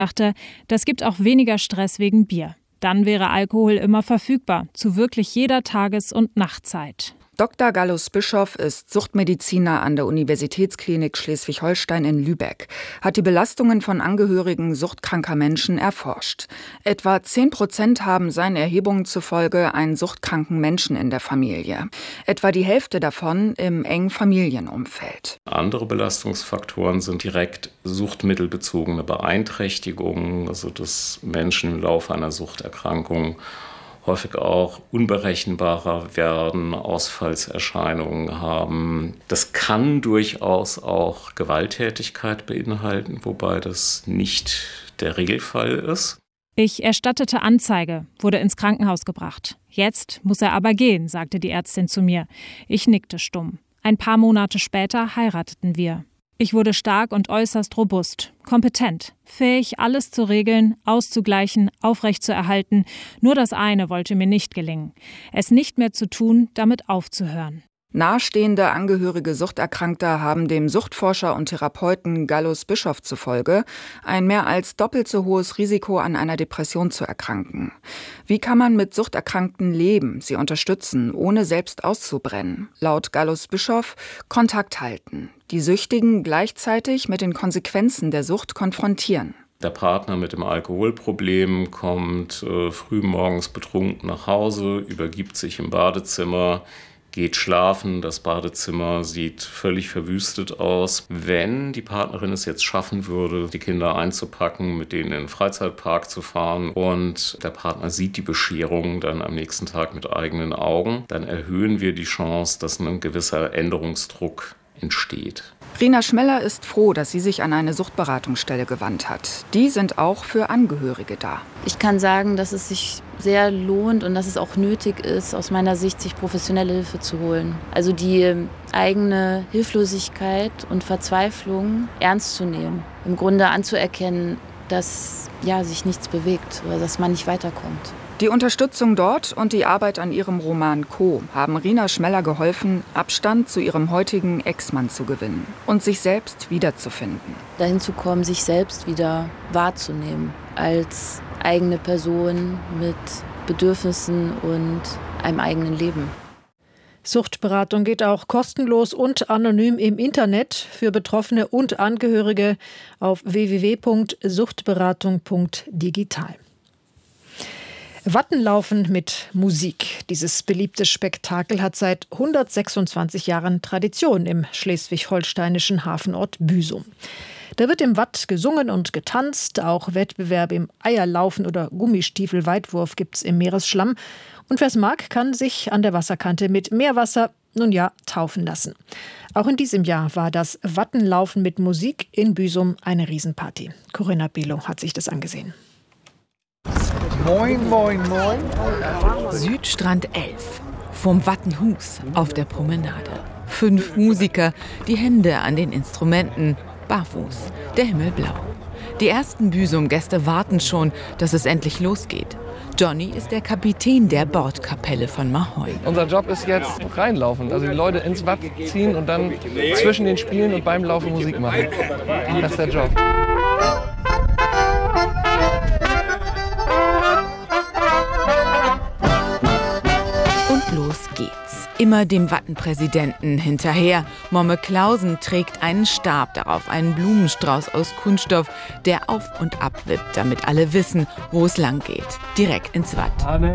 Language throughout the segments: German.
dachte, das gibt auch weniger Stress wegen Bier. Dann wäre Alkohol immer verfügbar, zu wirklich jeder Tages- und Nachtzeit. Dr. Gallus Bischoff ist Suchtmediziner an der Universitätsklinik Schleswig-Holstein in Lübeck, hat die Belastungen von Angehörigen suchtkranker Menschen erforscht. Etwa 10% haben seinen Erhebungen zufolge einen suchtkranken Menschen in der Familie. Etwa die Hälfte davon im engen Familienumfeld. Andere Belastungsfaktoren sind direkt suchtmittelbezogene Beeinträchtigungen, also dass Menschen im Laufe einer Suchterkrankung häufig auch unberechenbarer werden, Ausfallserscheinungen haben. Das kann durchaus auch Gewalttätigkeit beinhalten, wobei das nicht der Regelfall ist. Ich erstattete Anzeige, wurde ins Krankenhaus gebracht. Jetzt muss er aber gehen, sagte die Ärztin zu mir. Ich nickte stumm. Ein paar Monate später heirateten wir. Ich wurde stark und äußerst robust, kompetent, fähig, alles zu regeln, auszugleichen, aufrechtzuerhalten. Nur das eine wollte mir nicht gelingen: es nicht mehr zu tun, damit aufzuhören. Nahestehende Angehörige Suchterkrankter haben dem Suchtforscher und Therapeuten Gallus Bischoff zufolge ein mehr als doppelt so hohes Risiko, an einer Depression zu erkranken. Wie kann man mit Suchterkrankten leben, sie unterstützen, ohne selbst auszubrennen? Laut Gallus Bischoff Kontakt halten, die Süchtigen gleichzeitig mit den Konsequenzen der Sucht konfrontieren. Der Partner mit dem Alkoholproblem kommt frühmorgens betrunken nach Hause, übergibt sich im Badezimmer, geht schlafen, das Badezimmer sieht völlig verwüstet aus. Wenn die Partnerin es jetzt schaffen würde, die Kinder einzupacken, mit denen in den Freizeitpark zu fahren und der Partner sieht die Bescherung dann am nächsten Tag mit eigenen Augen, dann erhöhen wir die Chance, dass ein gewisser Änderungsdruck entsteht. Rina Schmeller ist froh, dass sie sich an eine Suchtberatungsstelle gewandt hat. Die sind auch für Angehörige da. Ich kann sagen, dass es sich sehr lohnt und dass es auch nötig ist, aus meiner Sicht, sich professionelle Hilfe zu holen. Also die eigene Hilflosigkeit und Verzweiflung ernst zu nehmen. Im Grunde anzuerkennen, dass sich nichts bewegt oder dass man nicht weiterkommt. Die Unterstützung dort und die Arbeit an ihrem Roman Co. haben Rina Schmeller geholfen, Abstand zu ihrem heutigen Ex-Mann zu gewinnen und sich selbst wiederzufinden. Dahin zu kommen, sich selbst wieder wahrzunehmen als eigene Person mit Bedürfnissen und einem eigenen Leben. Suchtberatung geht auch kostenlos und anonym im Internet für Betroffene und Angehörige auf www.suchtberatung.digital. Wattenlaufen mit Musik. Dieses beliebte Spektakel hat seit 126 Jahren Tradition im schleswig-holsteinischen Hafenort Büsum. Da wird im Watt gesungen und getanzt, auch Wettbewerbe im Eierlaufen oder Gummistiefelweitwurf gibt's im Meeresschlamm. Und wer's mag, kann sich an der Wasserkante mit Meerwasser, taufen lassen. Auch in diesem Jahr war das Wattenlaufen mit Musik in Büsum eine Riesenparty. Corinna Below hat sich das angesehen. Moin, moin, moin. Südstrand 11. Vom Wattenhus auf der Promenade. 5 Musiker, die Hände an den Instrumenten, barfuß, der Himmel blau. Die ersten Büsum-Gäste warten schon, dass es endlich losgeht. Johnny ist der Kapitän der Bordkapelle von Mahoi. Unser Job ist jetzt reinlaufen, also die Leute ins Watt ziehen und dann zwischen den Spielen und beim Laufen Musik machen. Das ist der Job. Los geht's. Immer dem Wattenpräsidenten hinterher. Momme Clausen trägt einen Stab, darauf einen Blumenstrauß aus Kunststoff, der auf und ab wippt, damit alle wissen, wo es lang geht. Direkt ins Watt.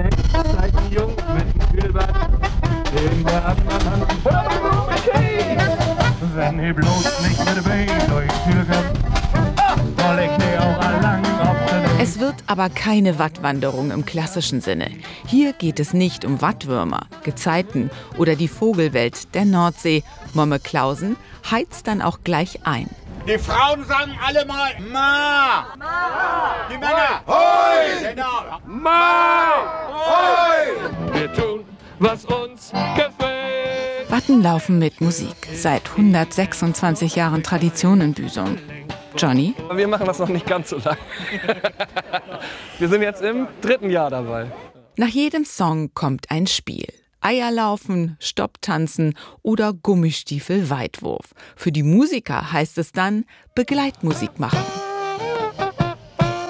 Wenn ihr bloß nicht mit dem Weg durch die Tür kommt, soll ich dir auch allang auf den Weg. Es wird aber keine Wattwanderung im klassischen Sinne. Hier geht es nicht um Wattwürmer, Gezeiten oder die Vogelwelt der Nordsee. Momme Clausen heizt dann auch gleich ein. Die Frauen sagen alle mal Ma! Ma! Die Männer Hoi! Genau! Ma! Hoi! Wir tun, was uns gefällt. Wattenlaufen mit Musik. Seit 126 Jahren Tradition in Büsum. Johnny? Wir machen das noch nicht ganz so lang. Wir sind jetzt im 3. Jahr dabei. Nach jedem Song kommt ein Spiel. Eierlaufen, Stopptanzen oder Gummistiefelweitwurf. Für die Musiker heißt es dann Begleitmusik machen.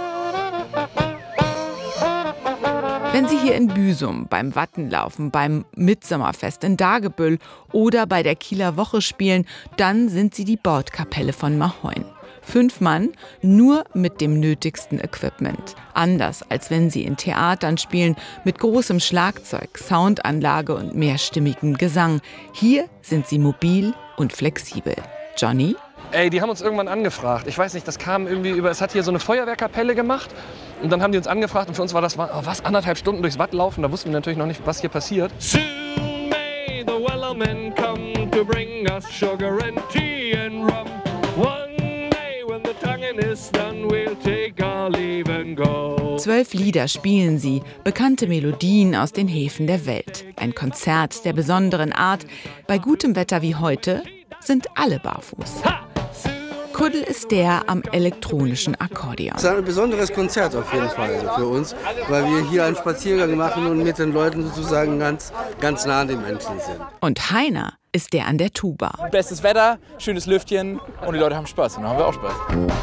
Wenn Sie hier in Büsum beim Wattenlaufen, beim Mitsommerfest in Dagebüll oder bei der Kieler Woche spielen, dann sind Sie die Bordkapelle von Mahoin. 5 Mann, nur mit dem nötigsten Equipment. Anders, als wenn sie in Theatern spielen, mit großem Schlagzeug, Soundanlage und mehrstimmigem Gesang. Hier sind sie mobil und flexibel. Johnny? Die haben uns irgendwann angefragt. Ich weiß nicht, das kam irgendwie über, es hat hier so eine Feuerwehrkapelle gemacht. Und dann haben die uns angefragt und für uns war das, 1,5 Stunden durchs Watt laufen. Da wussten wir natürlich noch nicht, was hier passiert. Soon may the Wellermen come to bring us sugar and tea and rum. We'll take our leave and go. 12 Lieder spielen sie, bekannte Melodien aus den Häfen der Welt. Ein Konzert der besonderen Art. Bei gutem Wetter wie heute sind alle barfuß. Kuddel ist der am elektronischen Akkordeon. Es ist ein besonderes Konzert auf jeden Fall für uns, weil wir hier einen Spaziergang machen und mit den Leuten sozusagen ganz nah an den Menschen sind. Und Heiner ist der an der Tuba. Bestes Wetter, schönes Lüftchen und die Leute haben Spaß. Und dann haben wir auch Spaß.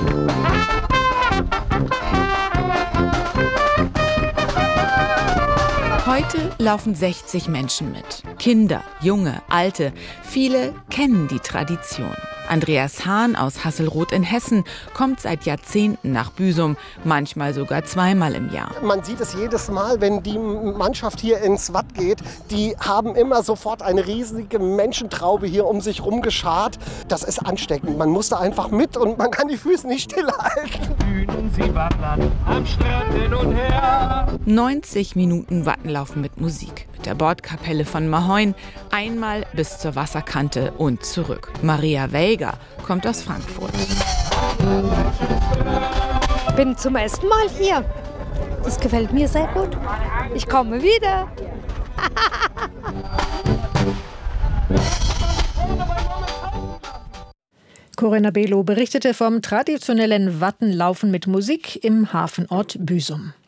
Heute laufen 60 Menschen mit. Kinder, Junge, Alte. Viele kennen die Tradition. Andreas Hahn aus Hasselroth in Hessen kommt seit Jahrzehnten nach Büsum, manchmal sogar 2-mal im Jahr. Man sieht es jedes Mal, wenn die Mannschaft hier ins Watt geht. Die haben immer sofort eine riesige Menschentraube hier um sich rum geschart. Das ist ansteckend. Man muss da einfach mit und man kann die Füße nicht stillhalten. Sie wandern am Strand hin und her. 90 Minuten Wattenlaufen mit Musik. Mit der Bordkapelle von Mahoin. Einmal bis zur Wasserkante und zurück. Maria Veiga kommt aus Frankfurt. Ich bin zum ersten Mal hier. Das gefällt mir sehr gut. Ich komme wieder. Corinna Below berichtete vom traditionellen Wattenlaufen mit Musik im Hafenort Büsum.